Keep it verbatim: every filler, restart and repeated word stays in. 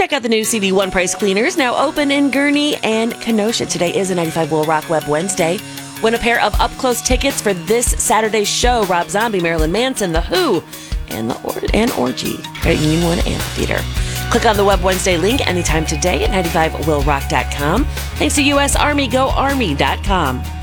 Check out the new C D One Price Cleaners, now open in Gurnee and Kenosha. Today is a ninety-five Will Rock Web Wednesday. Win a pair of up-close tickets for this Saturday's show. Rob Zombie, Marilyn Manson, The Who, and the or- and Orgy. Credit Union One Amphitheater. Click on the Web Wednesday link anytime today at ninety-five will rock dot com. Thanks to U S Army, go army dot com.